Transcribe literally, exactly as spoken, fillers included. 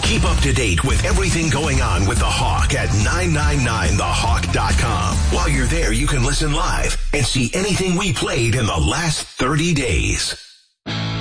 Keep up to date with everything going on with the Hawk at nine nine nine the hawk dot com. While you're there, you can listen live and see anything we played in the last thirty days.